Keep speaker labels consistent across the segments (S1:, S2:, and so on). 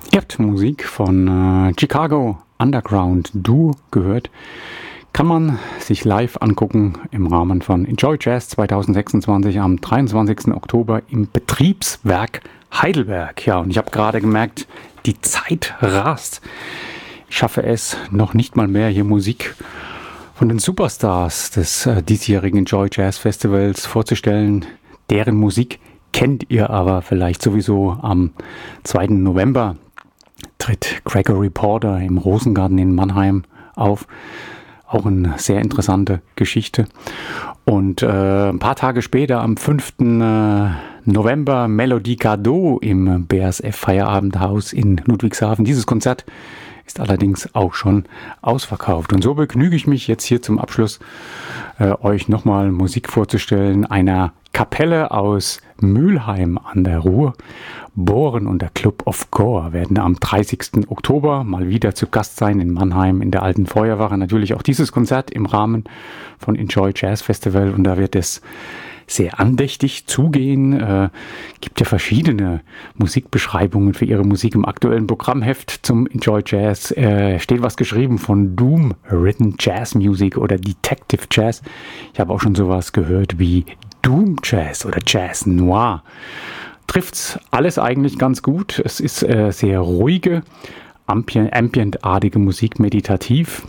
S1: Ihr habt Musik von Chicago Underground Duo gehört. Kann man sich live angucken im Rahmen von Enjoy Jazz 2026 am 23. Oktober im Betriebswerk Heidelberg. Ja, und ich habe gerade gemerkt, die Zeit rast. Ich schaffe es noch nicht mal mehr, hier Musik von den Superstars des diesjährigen Enjoy Jazz Festivals vorzustellen. Deren Musik kennt ihr aber vielleicht sowieso. Am 2. November tritt Gregory Porter im Rosengarten in Mannheim auf. Auch eine sehr interessante Geschichte. Und ein paar Tage später, am 5. November, Melodie Gardot im BASF Feierabendhaus in Ludwigshafen. Dieses Konzert ist allerdings auch schon ausverkauft. Und so begnüge ich mich jetzt hier zum Abschluss, euch nochmal Musik vorzustellen, einer Kapelle aus Mülheim an der Ruhr. Bohren und der Club of Gore werden am 30. Oktober mal wieder zu Gast sein in Mannheim in der Alten Feuerwache. Natürlich auch dieses Konzert im Rahmen von Enjoy Jazz Festival, und da wird es sehr andächtig zugehen. Gibt ja verschiedene Musikbeschreibungen für ihre Musik im aktuellen Programmheft zum Enjoy Jazz. Steht was geschrieben von Doom Written Jazz Music oder Detective Jazz. Ich habe auch schon sowas gehört wie Doom Jazz oder Jazz Noir. Trifft's alles eigentlich ganz gut. Es ist sehr ruhige, ambientartige Musik, meditativ.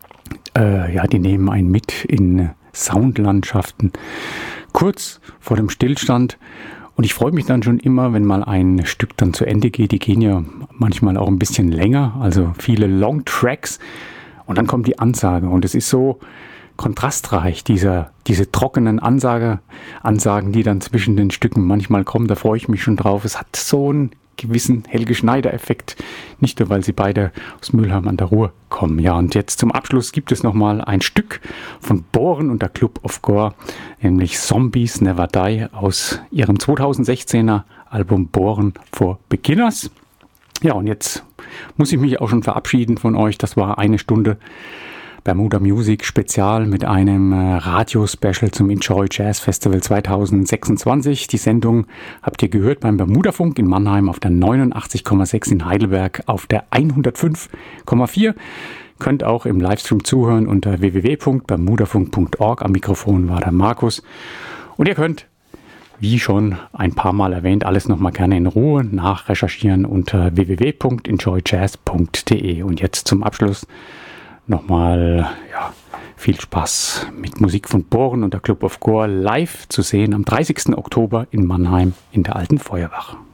S1: Die nehmen einen mit in Soundlandschaften kurz vor dem Stillstand. Und ich freue mich dann schon immer, wenn mal ein Stück dann zu Ende geht. Die gehen ja manchmal auch ein bisschen länger, also viele Long Tracks. Und dann kommt die Ansage, und es ist so kontrastreich, diese trockenen Ansagen, die dann zwischen den Stücken manchmal kommen. Da freue ich mich schon drauf. Es hat so einen gewissen Helge Schneider-Effekt, nicht nur, weil sie beide aus Mülheim an der Ruhr kommen. Ja, und jetzt zum Abschluss gibt es nochmal ein Stück von Bohren und der Club of Gore, nämlich Zombies Never Die aus ihrem 2016er Album Bohren for Beginners. Ja, und jetzt muss ich mich auch schon verabschieden von euch. Das war eine Stunde Bermuda Music Spezial mit einem Radio-Special zum Enjoy Jazz Festival 2026. Die Sendung habt ihr gehört beim Bermudafunk in Mannheim auf der 89,6, in Heidelberg auf der 105,4. Könnt auch im Livestream zuhören unter www.bermudafunk.org. Am Mikrofon war der Markus. Und ihr könnt, wie schon ein paar Mal erwähnt, alles nochmal gerne in Ruhe nachrecherchieren unter www.enjoyjazz.de. Und jetzt zum Abschluss nochmal viel Spaß mit Musik von Bohren und der Club of Gore live zu sehen am 30. Oktober in Mannheim in der Alten Feuerwache.